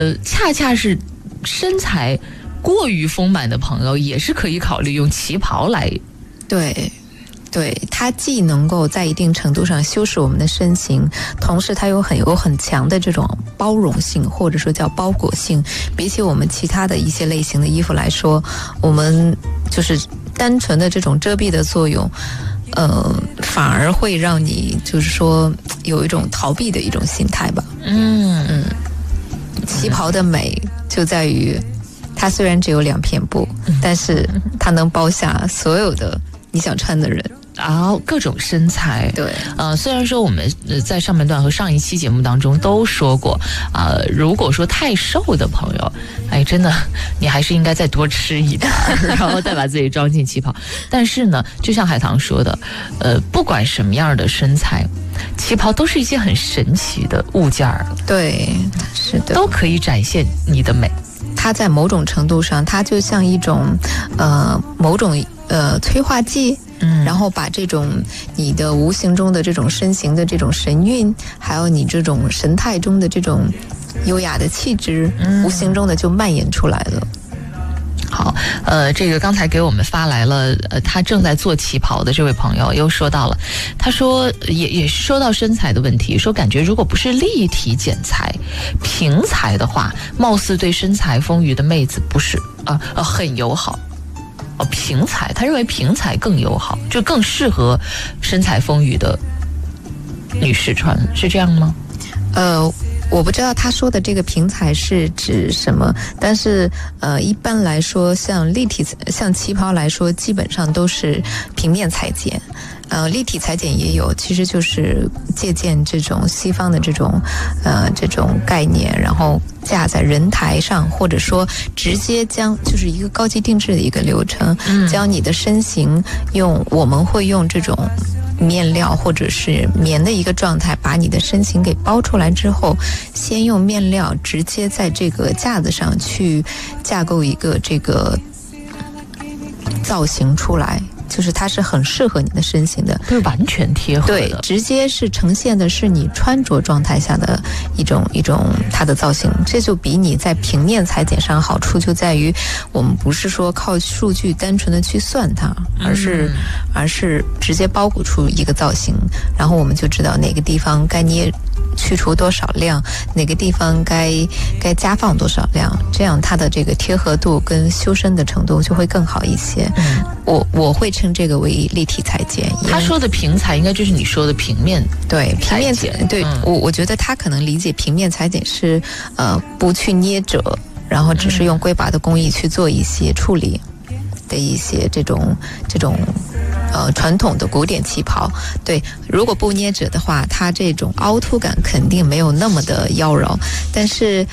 恰恰是身材过于丰满的朋友，也是可以考虑用旗袍来。 对，它既能够在一定程度上修饰我们的身形，同时它有很强的这种包容性，或者说叫包裹性。比起我们其他的一些类型的衣服来说，我们就是单纯的这种遮蔽的作用，反而会让你就是说有一种逃避的一种心态吧。旗袍的美就在于它虽然只有2片布，但是它能包下所有的你想穿的人。 各种身材。 对， 虽然说我们在上半段和上一期节目当中都说过，如果说太瘦的朋友，真的你还是应该再多吃一点，然后再把自己装进旗袍。但是呢，就像海棠说的，不管什么样的身材，旗袍都是一件很神奇的物件儿。 对，是的， 都可以展现你的美。 它在某种程度上，它就像一种某种催化剂。然后把这种你的无形中的这种身形的这种神韵，还有你这种神态中的这种优雅的气质，无形中的就蔓延出来了。 好，这个刚才给我们发来了，他正在做旗袍的这位朋友又说到了，他说也是说到身材的问题，说感觉如果不是立体剪裁，平裁的话，貌似对身材丰腴的妹子不是很友好。平裁，他认为平裁更友好，就更适合身材丰腴的女士穿，是这样吗？ 我不知道他说的这个平裁是指什么，但是一般来说，像旗袍来说，基本上都是平面裁剪。立体裁剪也有，其实就是借鉴这种西方的这种概念，然后架在人台上，或者说直接就是一个高级定制的一个流程，将你的身形我们会用这种面料或者是棉的一个状态，把你的身形给包出来之后，先用面料直接在这个架子上去架构一个这个造型出来。就是它是很适合你的身形的， 对，完全贴合的。 对，直接是呈现的是你穿着状态下的一种它的造型。这就比你在平面裁剪上好处就在于，我们不是说靠数据单纯的去算它，而是直接包裹出一个造型，然后我们就知道哪个地方该去除多少量，哪个地方该加放多少量，这样它的这个贴合度跟修身的程度就会更好一些。我会称这个为立体裁剪。 他说的平裁应该就是你说的平面。 对，平面剪。对，我觉得他可能理解平面裁剪是不去捏褶，然后只是用龟拔的工艺去做一些处理的一些这种传统的古典旗袍。对，如果不捏褶的话，它这种凹凸感肯定没有那么的妖娆。但是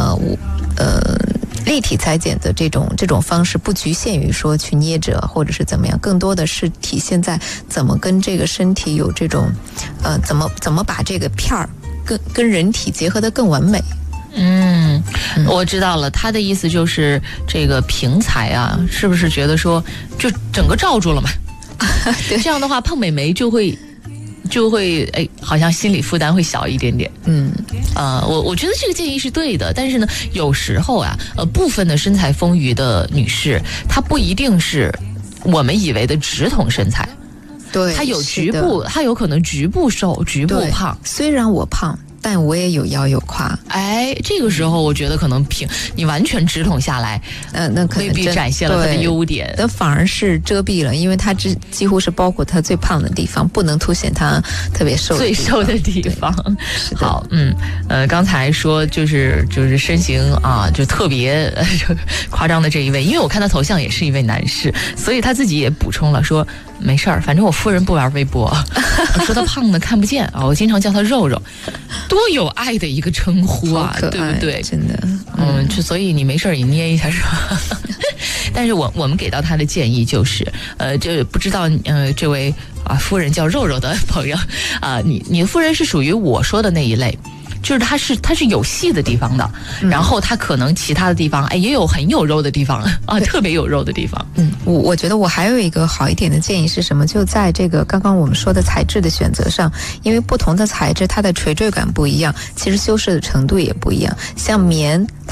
立体裁剪的这种方式不局限于说去捏褶或者是怎么样，更多的是体现在怎么跟这个身体有这种怎么把这个片儿跟人体结合得更完美。 我知道了，他的意思就是这个平裁啊，是不是觉得说就整个罩住了嘛？对，这样的话胖美眉就会好像心理负担会小一点点。我觉得这个建议是对的，但是呢，有时候啊，部分的身材丰腴的女士，她不一定是我们以为的直筒身材。 对， 她有局部，她有可能局部瘦、局部胖。 虽然我胖，但我也有腰有胯。 这个时候我觉得可能你完全直筒下来， 那可能未必展现了它的优点， 那反而是遮蔽了，因为它几乎是包括它最胖的地方，不能凸显它特别瘦的最瘦的地方。好，刚才说就是身形啊，就特别夸张的这一位，因为我看他头像也是一位男士，所以他自己也补充了说，没事儿，反正我夫人不玩微博，我说他胖的看不见啊，我经常叫他肉肉。多有爱的一个称呼啊，对不对？ 真的， 所以你没事也捏一下是吧？但是我们给到他的建议就是，就不知道这位夫人叫肉肉的朋友啊，你的夫人是属于我说的那一类， 就是它是有细的地方的，然后它可能其他的地方也有很有肉的地方啊，特别有肉的地方。 我觉得我还有一个好一点的建议是什么？就在这个刚刚我们说的材质的选择上，因为不同的材质它的垂坠感不一样，其实修饰的程度也不一样。像棉